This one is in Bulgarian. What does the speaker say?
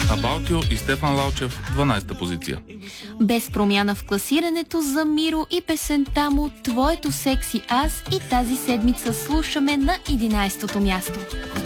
Абалтио и Стефан Лалчев 12-та позиция. Без промяна в класирането за Миро и песента му "Твоето секси аз" и тази седмица слушаме на 11-то място.